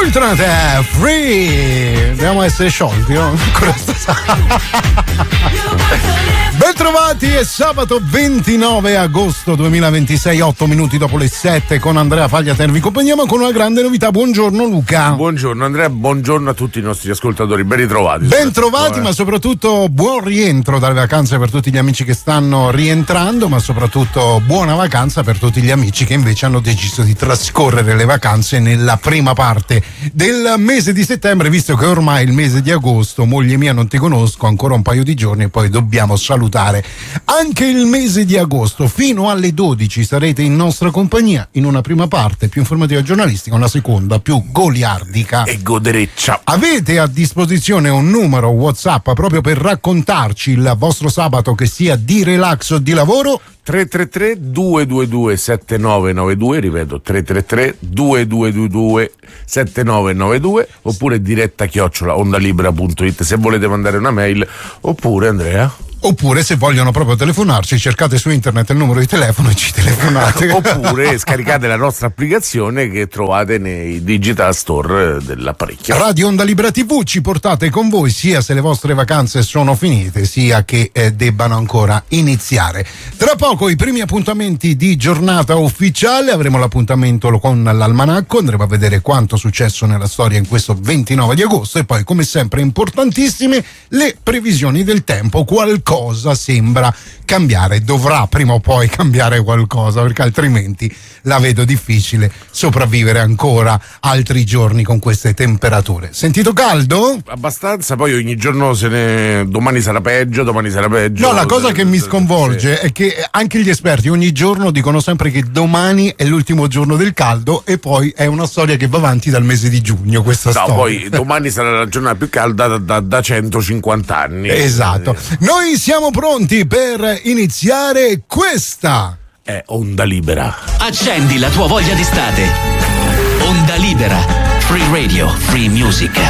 Bentornate, free! Dobbiamo essere sciolti, no? Ancora Bentrovati, è sabato 29 agosto 2026, 8 minuti dopo le 7 con Andrea Fagliater. Vi accompagniamo con una grande novità. Buongiorno Luca. Buongiorno Andrea, buongiorno a tutti i nostri ascoltatori, ben ritrovati. Ben trovati, ma soprattutto buon rientro dalle vacanze per tutti gli amici che stanno rientrando, ma soprattutto buona vacanza per tutti gli amici che invece hanno deciso di trascorrere le vacanze nella prima parte del mese di settembre, visto che ormai il mese di agosto, moglie mia non ti conosco, ancora un paio di giorni e poi dobbiamo salutare anche il mese di agosto. Fino alle 12 sarete in nostra compagnia in una prima parte più informativa e giornalistica, una seconda più goliardica e godereccia. Avete a disposizione un numero WhatsApp proprio per raccontarci il vostro sabato, che sia di relax o di lavoro? 333 222 7992, ripeto 333 2222 7992, oppure diretta@ondalibera.it se volete mandare una mail, oppure Andrea, oppure se vogliono proprio telefonarci cercate su internet il numero di telefono e ci telefonate. Oppure scaricate la nostra applicazione che trovate nei digital store dell'apparecchio. Radio Onda Libera TV ci portate con voi sia se le vostre vacanze sono finite sia che debbano ancora iniziare. Tra poco i primi appuntamenti di giornata ufficiale, avremo l'appuntamento con l'almanacco, andremo a vedere quanto è successo nella storia in questo 29 di agosto e poi come sempre importantissime le previsioni del tempo. Qualcosa sembra cambiare, dovrà prima o poi cambiare qualcosa, perché altrimenti la vedo difficile sopravvivere ancora altri giorni con queste temperature. Sentito caldo? Abbastanza, poi ogni giorno domani sarà peggio, domani sarà peggio. No, la cosa che mi sconvolge è che anche gli esperti ogni giorno dicono sempre che domani è l'ultimo giorno del caldo e poi è una storia che va avanti dal mese di giugno, questa storia. Poi domani sarà la giornata più calda da 150 anni. Esatto. Noi siamo pronti per iniziare. Questa è Onda Libera. Accendi la tua voglia d'estate. Onda Libera. Free Radio, free music.